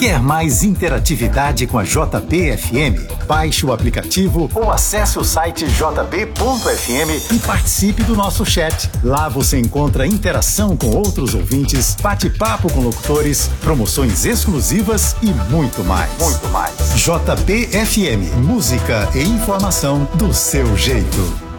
Quer mais interatividade com a JB-FM? Baixe o aplicativo ou acesse o site jb.fm e participe do nosso chat. Lá você encontra interação com outros ouvintes, bate-papo com locutores, promoções exclusivas e muito mais. JB-FM, música e informação do seu jeito.